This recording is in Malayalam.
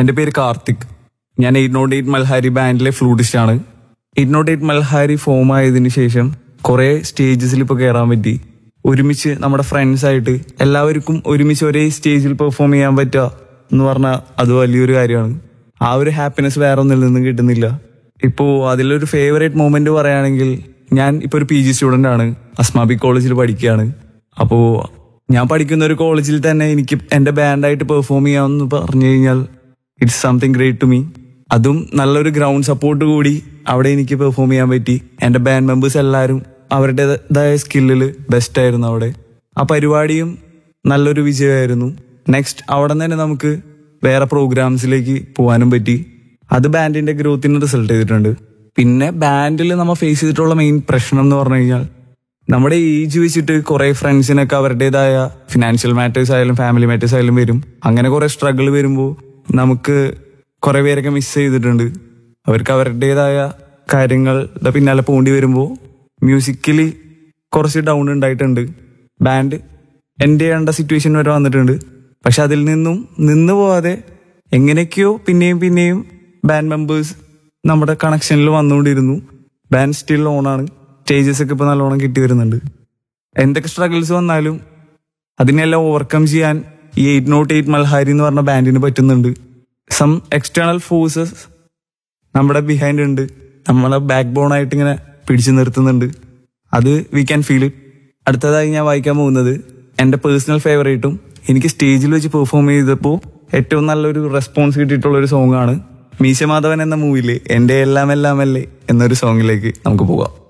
എൻ്റെ പേര് കാർത്തിക്. ഞാൻ 808 മൽഹാരി ബാൻഡിലെ ഫ്ലൂട്ടിസ്റ്റ് ആണ്. 808 മൽഹാരി ഫോം ആയതിനു ശേഷം കുറെ സ്റ്റേജസിൽ ഇപ്പോൾ കയറാൻ പറ്റി. ഒരുമിച്ച് നമ്മുടെ ഫ്രണ്ട്സ് ആയിട്ട് എല്ലാവർക്കും ഒരുമിച്ച് ഒരേ സ്റ്റേജിൽ പെർഫോം ചെയ്യാൻ പറ്റുക എന്ന് പറഞ്ഞാൽ അത് വലിയൊരു കാര്യമാണ്. ആ ഒരു ഹാപ്പിനെസ് വേറെ ഒന്നിൽ നിന്നും കിട്ടുന്നില്ല. ഇപ്പോൾ അതിലൊരു ഫേവറേറ്റ് മൊമെന്റ് പറയുകയാണെങ്കിൽ, ഞാൻ ഇപ്പോൾ ഒരു PG സ്റ്റുഡൻ്റ് ആണ്, അസ്മാബി കോളേജിൽ പഠിക്കുകയാണ്. അപ്പോൾ ഞാൻ പഠിക്കുന്ന ഒരു കോളേജിൽ തന്നെ എനിക്ക് എൻ്റെ ബാൻഡായിട്ട് പെർഫോം ചെയ്യാമെന്ന് പറഞ്ഞു കഴിഞ്ഞാൽ it's something great to me. അതും നല്ലൊരു ഗ്രൗണ്ട് സപ്പോർട്ട് കൂടി അവിടെ എനിക്ക് പെർഫോം ചെയ്യാൻ പറ്റി. എൻ്റെ ബാൻഡ് മെമ്പേഴ്സ് എല്ലാവരും അവരുടേതായ സ്കില്ലിൽ ബെസ്റ്റ് ആയിരുന്നു അവിടെ. ആ പരിപാടിയും നല്ലൊരു വിജയമായിരുന്നു. നെക്സ്റ്റ് അവിടെ തന്നെ നമുക്ക് വേറെ പ്രോഗ്രാംസിലേക്ക് പോകാനും പറ്റി. അത് ബാൻഡിന്റെ ഗ്രോത്തിന് റിസൾട്ട് ചെയ്തിട്ടുണ്ട്. പിന്നെ ബാൻഡിൽ നമ്മൾ ഫേസ് ചെയ്തിട്ടുള്ള മെയിൻ പ്രശ്നം എന്ന് പറഞ്ഞു കഴിഞ്ഞാൽ, നമ്മുടെ ഏജ് വെച്ചിട്ട് കുറെ ഫ്രണ്ട്സിനൊക്കെ അവരുടേതായ ഫിനാൻഷ്യൽ മാറ്റേഴ്സ് ആയാലും ഫാമിലി മാറ്റേഴ്സ് ആയാലും വരും. അങ്ങനെ കുറെ സ്ട്രഗിൾ വരുമ്പോൾ നമുക്ക് കുറെ പേരൊക്കെ മിസ് ചെയ്തിട്ടുണ്ട്. അവർക്ക് അവരുടേതായ കാര്യങ്ങളുടെ പിന്നാലെ പോണ്ടി വരുമ്പോൾ മ്യൂസിക്കലി കുറച്ച് ഡൗൺ ഉണ്ടായിട്ടുണ്ട്. ബാൻഡ് എൻ്റെ ചെയ്യേണ്ട സിറ്റുവേഷൻ വരെ വന്നിട്ടുണ്ട്. പക്ഷെ അതിൽ നിന്നും നിന്ന് പോവാതെ എങ്ങനെയൊക്കെയോ പിന്നെയും ബാൻഡ് മെമ്പേഴ്സ് നമ്മുടെ കണക്ഷനിൽ വന്നുകൊണ്ടിരുന്നു. ബാൻഡ് സ്റ്റിൽ ഓണാണ്. സ്റ്റേജസ് ഒക്കെ ഇപ്പോൾ നല്ലോണം കിട്ടി വരുന്നുണ്ട്. എന്തൊക്കെ സ്ട്രഗിൾസ് വന്നാലും അതിനെല്ലാം ഓവർകം ചെയ്യാൻ ഈ 808 മൽഹാരി എന്ന് പറഞ്ഞ ബാൻഡിന് പറ്റുന്നുണ്ട്. സം എക്സ്റ്റേണൽ ഫോഴ്സസ് നമ്മുടെ ബിഹൈൻഡ് ഉണ്ട്, നമ്മളെ ബാക്ക് ബോൺ ആയിട്ട് ഇങ്ങനെ പിടിച്ചു നിർത്തുന്നുണ്ട്. അത് വി ക്യാൻ ഫീൽ ഇറ്റ്. അടുത്തതായി ഞാൻ വായിക്കാൻ പോകുന്നത് എൻ്റെ പേഴ്സണൽ ഫേവറേറ്റും എനിക്ക് സ്റ്റേജിൽ വെച്ച് പെർഫോം ചെയ്തപ്പോൾ ഏറ്റവും നല്ലൊരു റെസ്പോൺസ് കിട്ടിയിട്ടുള്ളൊരു സോങ്ങാണ്. മീശമാധവൻ എന്ന മൂവിയിലെ എൻ്റെ എല്ലാം എല്ലാം അല്ലേ എന്നൊരു സോങ്ങിലേക്ക് നമുക്ക് പോകാം.